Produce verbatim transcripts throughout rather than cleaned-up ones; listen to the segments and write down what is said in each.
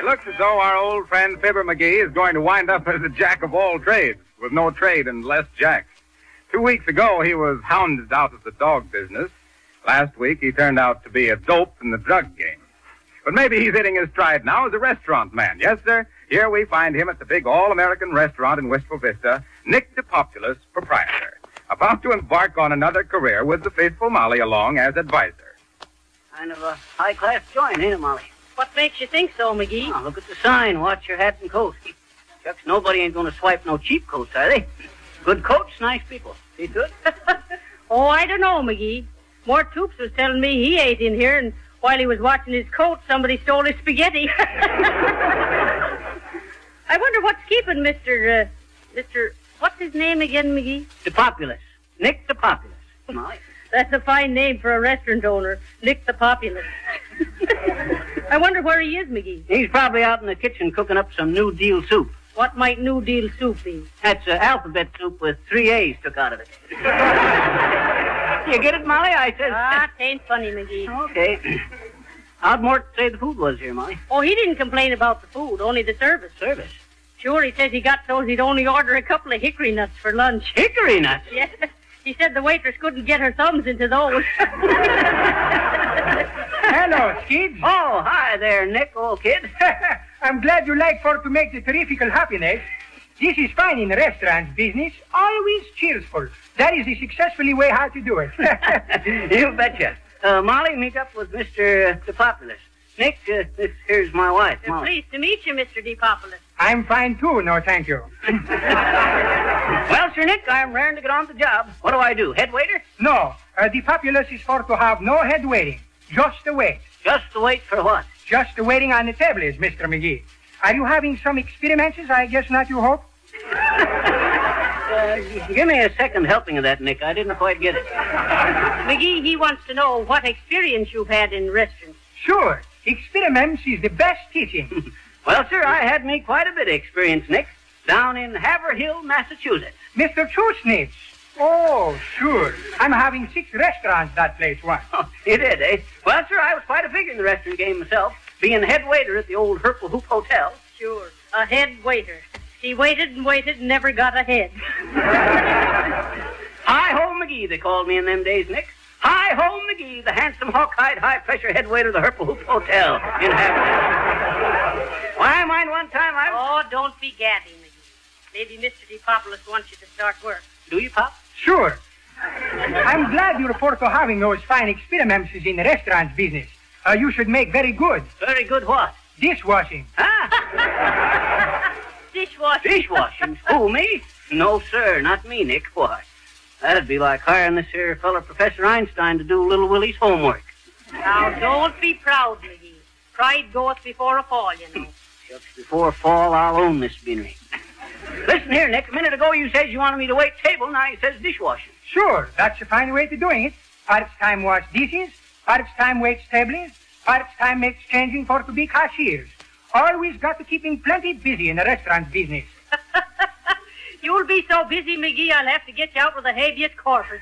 looks as though our old friend Fibber McGee is going to wind up as a jack of all trades, with no trade and less jack. Two weeks ago, he was hounded out of the dog business. Last week, he turned out to be a dope in the drug game. But maybe he's hitting his stride now as a restaurant man. Yes, sir. Here we find him at the big all-American restaurant in Wistful Vista, Nick DePopulus, proprietor, about to embark on another career with the faithful Molly along as advisor. Kind of a high-class joint, ain't it, Molly? What makes you think so, McGee? Oh, look at the sign. Watch your hat and coat. Shucks, nobody ain't going to swipe no cheap coats, are they? Good coats, nice people. See to it? Oh, I don't know, McGee. Mort Toops was telling me he ate in here, and while he was watching his coat, somebody stole his spaghetti. I wonder what's keeping Mister, uh, Mister, what's his name again, McGee? DePopulus. Nick DePopulus. Molly. That's a fine name for a restaurant owner, Nick the Populous. I wonder where he is, McGee. He's probably out in the kitchen cooking up some New Deal soup. What might New Deal soup be? That's uh, alphabet soup with three A's took out of it. You get it, Molly? I said... Ah, it ain't funny, McGee. Okay. How'd Mort say the food was here, Molly? Oh, he didn't complain about the food, only the service. Service? Sure, he says he got those he'd only order a couple of hickory nuts for lunch. Hickory nuts? Yes. He said the waitress couldn't get her thumbs into those. Hello, kids. Oh, hi there, Nick, old kid. I'm glad you like for to make the terrifical happiness. This is fine in the restaurant business. Always cheerful. That is the successfully way how to do it. You betcha. Uh, Molly, meet up with Mister DePopulus. Nick, uh, this here's my wife, Uh, Molly. pleased to meet you, Mister DePopulus. I'm fine, too. No, thank you. Well, Sir Nick, I'm raring to get on the job. What do I do, head waiter? No, uh, the populace is for to have no head waiting. Just the wait. Just to wait for what? Just the waiting on the tables, Mister McGee. Are you having some experiments? I guess not, you hope? Uh, give me a second helping of that, Nick. I didn't quite get it. McGee, he wants to know what experience you've had in restaurants. Sure. Experiments is the best teaching. Well, sir, I had me quite a bit of experience, Nick, down in Haverhill, Massachusetts. Mister Chusnitz. Oh, sure. I'm having six restaurants that place once. Oh, you did, eh? Well, sir, I was quite a figure in the restaurant game myself, being head waiter at the old Herpel Hoop Hotel. Sure. A head waiter. He waited and waited and never got ahead. Hi-ho McGee, they called me in them days, Nick. Hi-ho McGee, the handsome hawk-eyed high-pressure head waiter of the Herpel Hoop Hotel in Haverhill. Why, I mind one time I was... Oh, don't be gadding, McGee. Maybe Mister DePopulus wants you to start work. Do you, Pop? Sure. I'm glad you report to having those fine experiments in the restaurant business. Uh, you should make very good. Very good what? Dishwashing. Huh? Dishwashing. Dishwashing? Who, me? No, sir, not me, Nick. Why? That'd be like hiring this here fella, Professor Einstein, to do Little Willie's homework. Now, don't be proud, McGee. Pride goeth before a fall, you know. Shucks, before fall, I'll own this beanery. Listen here, Nick. A minute ago you said you wanted me to wait table. Now you says dishwashing. Sure, that's a fine way to doing it. Parts time wash dishes, parts time waits tables, parts time makes changing for to be cashiers. Always got to keep him plenty busy in the restaurant business. You'll be so busy, McGee, I'll have to get you out with a habeas corpus.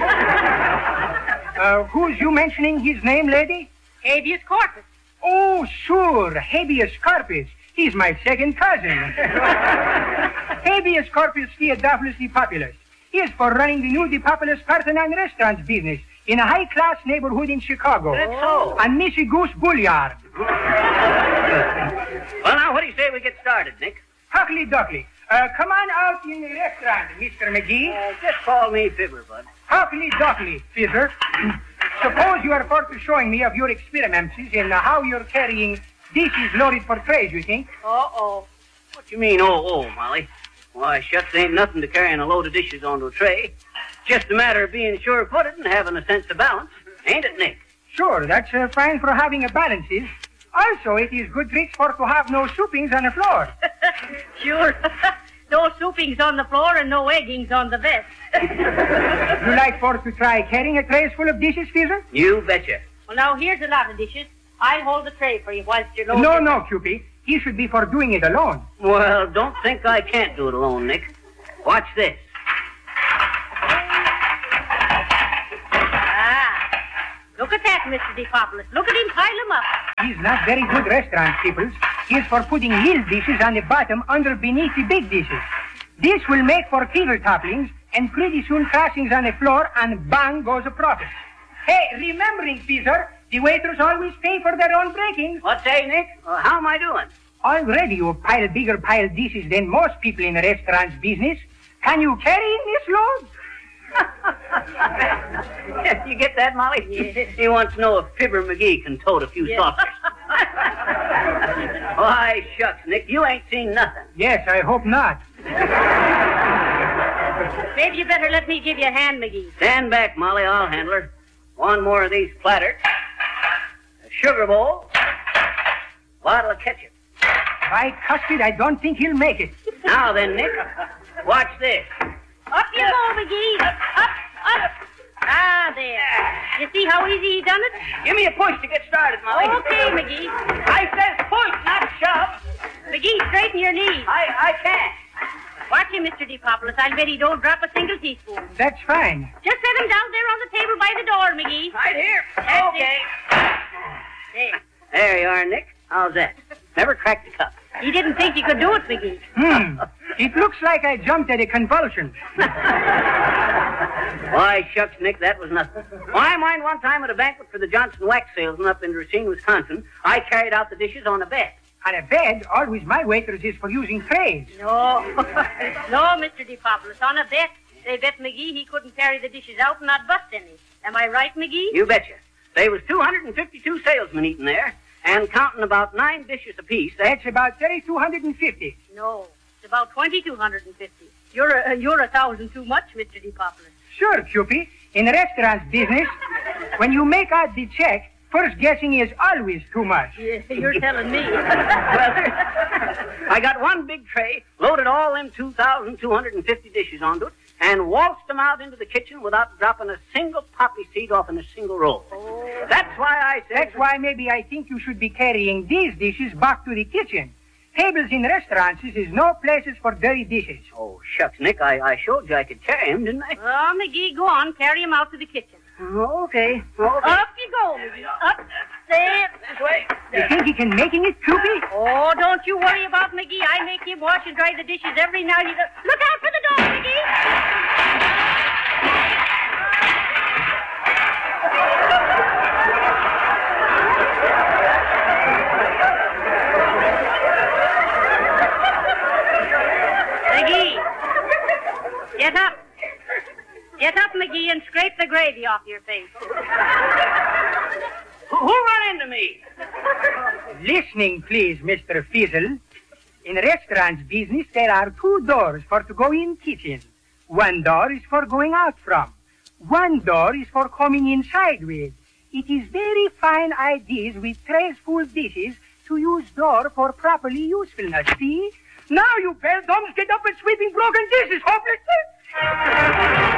uh, who's you mentioning his name, lady? Habeas corpus. Oh, sure, habeas corpus. He's my second cousin. Habeas corpus Theodophilus DePopulus. He is for running the new DePopulus Parthenon restaurants business in a high-class neighborhood in Chicago. That's so. On Missy Goose Boulevard. Well, now, what do you say we get started, Nick? Huckly Duckly. Uh, come on out in the restaurant, Mister McGee. Uh, just call me Fibber, bud. Huckly Duckly, Fibber. Suppose you are for to showing me of your experiments in uh, how you're carrying dishes loaded for trays, you think? Uh-oh. What you mean, oh, oh, Molly? Why, shucks, ain't nothing to carrying a load of dishes onto a tray. Just a matter of being sure-footed and having a sense of balance. Ain't it, Nick? Sure, that's uh, fine for having a balances. Also, it is good tricks for to have no soupings on the floor. Sure. No soupings on the floor and no eggings on the vest. You like for to try carrying a tray full of dishes, Fizzer? You betcha. Well, now, here's a lot of dishes. I'll hold the tray for you whilst you're loading. No, no, Cupid. He should be for doing it alone. Well, don't think I can't do it alone, Nick. Watch this. Ah. Look at that, Mister DePopulis. Look at him pile 'em up. He's not very good restaurant, peoples. He's for putting little dishes on the bottom under beneath the big dishes. This will make for fever topplings and pretty soon crossings on the floor, and bang goes a profit. Hey, remembering, Caesar, the waiters always pay for their own breakings. What say, Nick? Uh, how am I doing? Already you pile bigger pile dishes than most people in the restaurant's business. Can you carry in this load? You get that, Molly? Yes. He wants to know if Fibber McGee can tote a few Yes. saucers. Why, shucks, Nick, you ain't seen nothing. Yes, I hope not. Maybe you better let me give you a hand, McGee. Stand back, Molly. I'll handle her. One more of these platters. A sugar bowl. Bottle of ketchup. By custard, I don't think he'll make it. Now then, Nick, watch this. Up you go, McGee. Up, up, up. Ah, there. You see how easy he done it? Give me a push to get started, Molly. Okay, McGee. I says push, not shove. McGee, straighten your knees. I, I can't. Watch him, Mister DePopulis. I'll bet he don't drop a single teaspoon. That's fine. Just set him down there on the table by the door, McGee. Right here. That's Okay. There. There you are, Nick. How's that? Never cracked a cup. He didn't think he could do it, McGee. Hmm. It looks like I jumped at a convulsion. Why, shucks, Nick, that was nothing. Why, I mind one time at a banquet for the Johnson wax salesman up in Racine, Wisconsin, I carried out the dishes on a bed. On a bed, always my waiters is for using trays. No. No, Mister DePopulis. On a bet, they bet McGee he couldn't carry the dishes out and not bust any. Am I right, McGee? You betcha. There was two hundred fifty-two salesmen eating there, and counting about nine dishes apiece. That's That's about three thousand two hundred fifty. No. It's about twenty-two hundred fifty. You're a, you're a thousand too much, Mister DePopulis. Sure, Cupid. In the restaurant business, when you make out the check, first guessing is always too much. Yeah, you're telling me. Well, I got one big tray, loaded all them two thousand two hundred fifty dishes onto it, and waltzed them out into the kitchen without dropping a single poppy seed off in a single roll. Oh. That's why I said... That's why maybe I think you should be carrying these dishes back to the kitchen. Tables in restaurants is no places for dirty dishes. Oh, shucks, Nick, I, I showed you I could carry him, didn't I? Oh, McGee, go on. Carry him out to the kitchen. Oh, okay. okay. Up you go, McGee. Up. There. This way. You think he can making it, Cupid? Oh, don't you worry about McGee. I make him wash and dry the dishes every night. He's a... Look out for the door, McGee. McGee, get up. Get up, McGee, and scrape the gravy off your face. Who, who run into me? Listening, please, Mister Fizzle. In restaurants business, there are two doors for to go in kitchen. One door is for going out from. One door is for coming inside with. It is very fine ideas with trays full dishes to use door for properly usefulness, see? Now you beldums get up and sweeping broken dishes, hopelessly.